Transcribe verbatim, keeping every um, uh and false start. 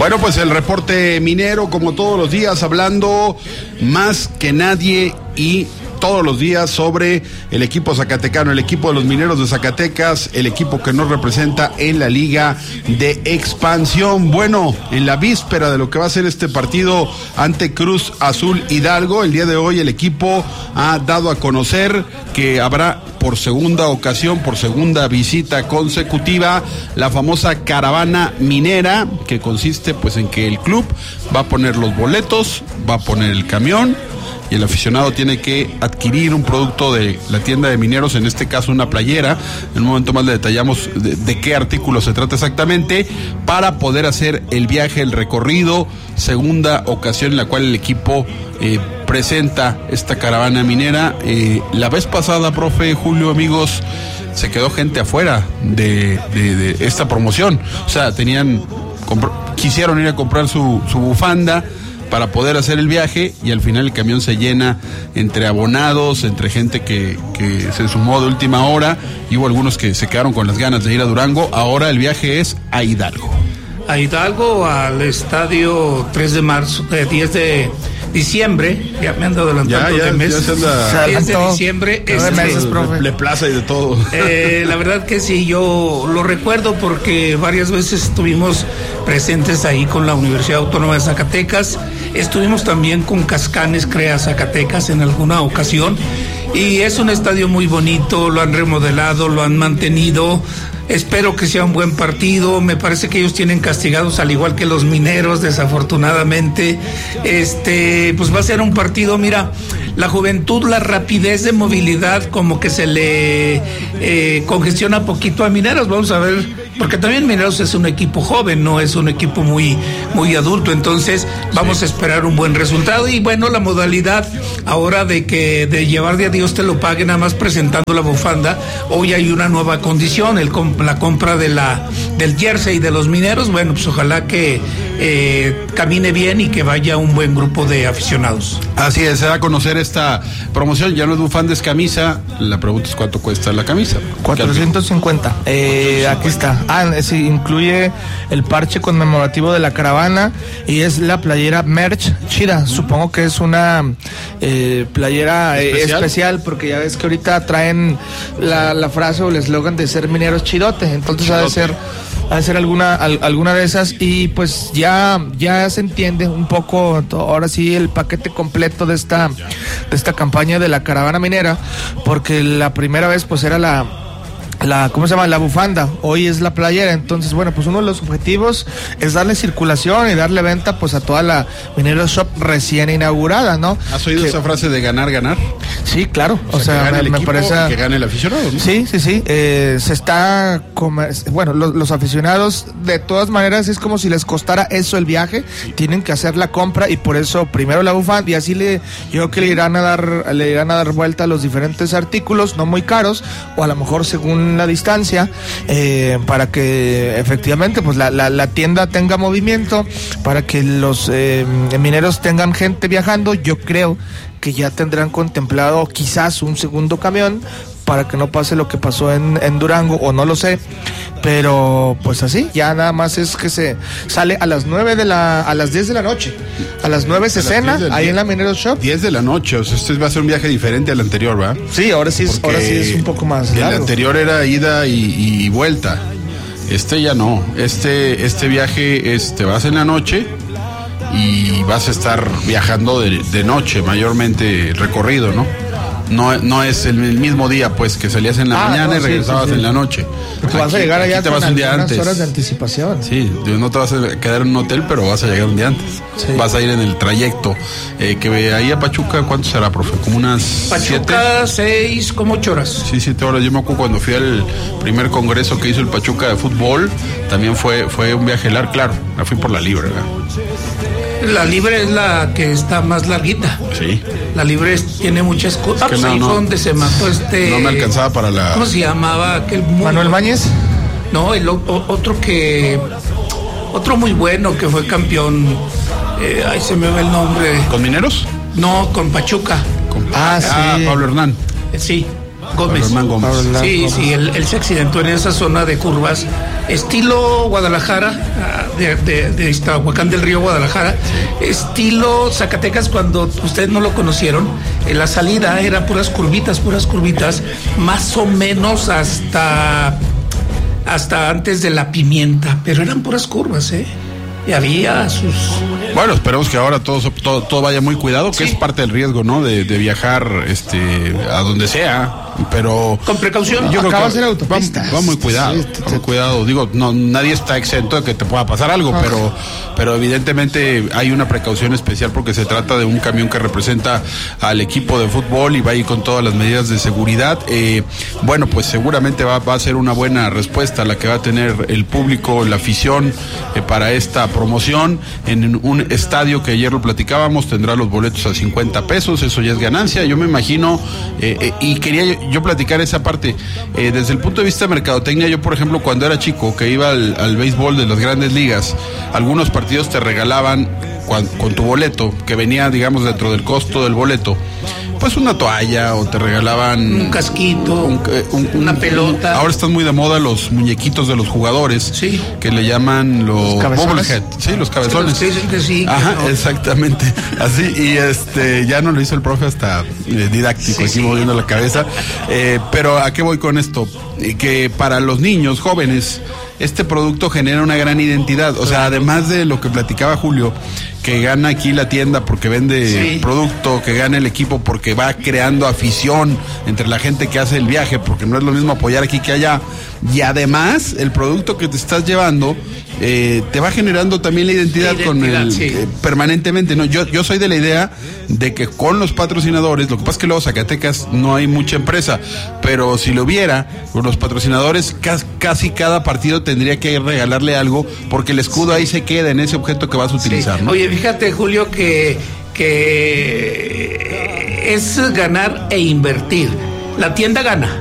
Bueno, pues el reporte minero, como todos los días, hablando más que nadie y todos los días sobre el equipo zacatecano, el equipo de los mineros de Zacatecas, el equipo que nos representa en la Liga de Expansión. Bueno, en la víspera de lo que va a ser este partido ante Cruz Azul Hidalgo, el día de hoy el equipo ha dado a conocer que habrá por segunda ocasión, por segunda visita consecutiva, la famosa caravana minera, que consiste pues en que el club va a poner los boletos, va a poner el camión, y el aficionado tiene que adquirir un producto de la tienda de mineros, en este caso una playera. En un momento más le detallamos de, de qué artículo se trata exactamente, para poder hacer el viaje, el recorrido, segunda ocasión en la cual el equipo eh, presenta esta caravana minera. Eh, la vez pasada, profe, Julio, amigos, se quedó gente afuera de, de, de esta promoción. O sea, tenían, quisieron ir a comprar su, su bufanda para poder hacer el viaje, y al final el camión se llena entre abonados, entre gente que, que se sumó de última hora, y hubo algunos que se quedaron con las ganas de ir a Durango. Ahora el viaje es a Hidalgo. A Hidalgo, al estadio tres de marzo, eh, diez de diciembre, ya me ando adelantando ya, ya, de meses. Ya se anda... diez de diciembre, es de meses, profe. Le plaza y de todo. Eh, la verdad que sí, yo lo recuerdo porque varias veces estuvimos presentes ahí con la Universidad Autónoma de Zacatecas, estuvimos también con Cascanes Crea Zacatecas en alguna ocasión, y es un estadio muy bonito, lo han remodelado, lo han mantenido. Espero que sea un buen partido. Me parece que ellos tienen castigados, al igual que los mineros, desafortunadamente. Este, pues va a ser un partido, mira, la juventud, la rapidez de movilidad como que se le eh, congestiona poquito a Mineros. Vamos a ver, porque también Mineros es un equipo joven, no es un equipo muy, muy adulto. Entonces vamos sí. a esperar un buen resultado. Y bueno, la modalidad ahora de que de llevar de a Dios te lo pague, nada más presentando la bufanda. Hoy hay una nueva condición, el la compra de la del jersey de los mineros. Bueno, pues ojalá que eh, camine bien y que vaya un buen grupo de aficionados. Así es, se da a conocer esta promoción. Ya no es bufanda, es camisa. La pregunta es cuánto cuesta la camisa. cuatrocientos cincuenta. Eh, aquí está. Ah, sí, incluye el parche conmemorativo de la caravana y es la playera merch chida. Supongo que es una eh, playera eh, ¿Especial? especial, porque ya ves que ahorita traen la, la frase o el eslogan de ser mineros chidote. Entonces chidote. ha de ser ha de ser alguna al, alguna de esas, y pues ya ya se entiende un poco ahora sí el paquete completo de esta de esta campaña de la caravana minera, porque la primera vez pues era la la ¿cómo se llama? La bufanda, hoy es la playera. Entonces, bueno, pues uno de los objetivos es darle circulación y darle venta pues a toda la Mineros Shop recién inaugurada, ¿no? ¿Has oído que, esa frase de ganar, ganar? Sí, claro, o, o sea, sea me, me parece que gane el aficionado, ¿no? Sí, sí, sí, eh, se está comer... bueno, los, los aficionados de todas maneras es como si les costara eso el viaje, sí. tienen que hacer la compra, y por eso primero la bufanda, y así le yo creo que le irán a dar le irán a dar vuelta a los diferentes artículos, no muy caros, o a lo mejor según la distancia, eh, para que efectivamente pues la, la, la tienda tenga movimiento, para que los eh, mineros tengan gente viajando. Yo creo que ya tendrán contemplado quizás un segundo camión para que no pase lo que pasó en, en Durango, o no lo sé, pero pues así, ya nada más es que se sale a las nueve de la, a las diez de la noche, a las nueve se cena, ahí en la Mineros Shop. diez de la noche, o sea, este va a ser un viaje diferente al anterior, ¿verdad? Sí, ahora sí es, ahora sí es un poco más largo. El anterior era ida y, y vuelta, este ya no, este, este viaje este, vas en la noche y vas a estar viajando de, de noche, mayormente recorrido, ¿no? No, no es el, el mismo día, pues, que salías en la ah, mañana no, y regresabas sí, sí, sí. en la noche. Porque vas a llegar allá te vas con un día antes. horas de anticipación. Sí, no te vas a quedar en un hotel, pero vas a llegar un día antes. Sí. Vas a ir en el trayecto. Eh, que ahí a Pachuca, ¿cuánto será, profe? ¿Como unas Pachuca, siete? seis, como ocho horas. Sí, siete horas. Yo me acuerdo cuando fui al primer congreso que hizo el Pachuca de fútbol, también fue, fue un viaje largo, claro. La fui por la libre, ¿verdad? La libre es la que está más larguita. Sí. La libre es, tiene muchas cosas. Ah, pues no, ahí no, fue donde se mató este. No me alcanzaba para la. ¿Cómo se llamaba aquel? Muy... Manuel Báñez. No, el o, otro que. Otro muy bueno que fue campeón. Eh, ay, se me va el nombre. ¿Con Mineros? No, con Pachuca. Con... Ah, sí. Ah, Pablo Hernán. Eh, sí. Gómez. Gómez. Sí, sí, él, él se accidentó en esa zona de curvas estilo Guadalajara, de, de, de Iztahuacán del Río, Guadalajara, estilo Zacatecas. Cuando ustedes no lo conocieron, en la salida eran puras curvitas, puras curvitas, más o menos hasta, hasta antes de La Pimienta, pero eran puras curvas, ¿eh? Y había sus... Bueno, esperemos que ahora todo, todo, todo vaya muy cuidado, que sí. Es parte del riesgo, ¿no? De, de viajar este, a donde sea, pero... Con precaución. Yo Acaba de ser autopista. Va, va muy cuidado, sí, va muy cuidado. Digo, no, nadie está exento de que te pueda pasar algo, ah. pero, pero evidentemente hay una precaución especial porque se trata de un camión que representa al equipo de fútbol y va a ir con todas las medidas de seguridad. Eh, bueno, pues seguramente va, va a ser una buena respuesta la que va a tener el público, la afición eh, para esta promoción en un estadio que ayer lo platicábamos, tendrá los boletos a cincuenta pesos, eso ya es ganancia, yo me imagino, eh, eh, y quería yo, yo platicar esa parte, eh, desde el punto de vista de mercadotecnia. Yo por ejemplo cuando era chico, que iba al, al béisbol de las grandes ligas, algunos partidos te regalaban con, con tu boleto, que venía digamos dentro del costo del boleto, pues una toalla o te regalaban un casquito, un, un, una un, pelota. Ahora están muy de moda los muñequitos de los jugadores, sí, que le llaman los, los bobblehead, sí, los cabezones. Sí, que sí, que Ajá, no. Exactamente. Así, y este ya no lo hizo el profe hasta eh, didáctico, sí, aquí sí. moviendo la cabeza. Eh, pero ¿a qué voy con esto? Que para los niños jóvenes este producto genera una gran identidad, o sea, además de lo que platicaba Julio, que gana aquí la tienda porque vende sí. producto, que gana el equipo porque va creando afición entre la gente que hace el viaje, porque no es lo mismo apoyar aquí que allá, y además el producto que te estás llevando eh, te va generando también la identidad, la identidad con el sí. eh, permanentemente, ¿no? Yo, yo soy de la idea de que con los patrocinadores, lo que pasa es que luego Zacatecas no hay mucha empresa, pero si lo hubiera, con los patrocinadores casi, casi cada partido tendría que regalarle algo, porque el escudo sí. ahí se queda en ese objeto que vas a utilizar, sí. ¿no? Oye, fíjate, Julio, que, que es ganar e invertir. La tienda gana.